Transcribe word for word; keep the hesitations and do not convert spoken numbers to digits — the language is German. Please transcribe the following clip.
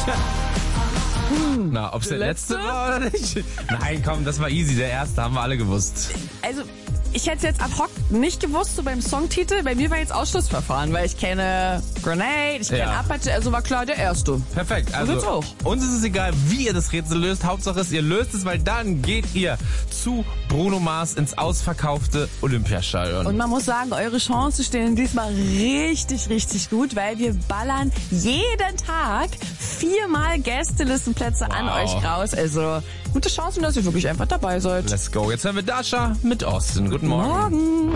Na, ob's der, Der letzte? letzte war oder nicht? Nein, komm, das war easy. Der erste haben wir alle gewusst. Also, ich hätte es jetzt ad hoc nicht gewusst, so beim Songtitel. Bei mir war jetzt Ausschlussverfahren, weil ich kenne Grenade, ich kenne Ja. Apache, also war klar der erste. Perfekt. Also, jetzt auch. uns ist es egal, wie ihr das Rätsel löst. Hauptsache ist, ihr löst es, weil dann geht ihr zu Bruno Mars ins ausverkaufte Olympiastadion. Und man muss sagen, eure Chancen stehen diesmal richtig, richtig gut, weil wir ballern jeden Tag viermal Gästelistenplätze Wow. an euch raus. Also gute Chancen, dass ihr wirklich einfach dabei seid. Let's go. Jetzt hören wir Dasha mit Austin. Guten Morgen. Morgen.